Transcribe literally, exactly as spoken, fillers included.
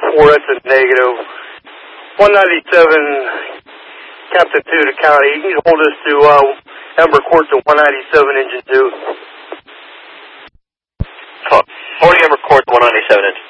four, that's a negative. one ninety-seven, Captain two to County. You can hold us to uh, Ember Court to one ninety-seven, engine two. Holding Ember Court to one ninety-seven, engine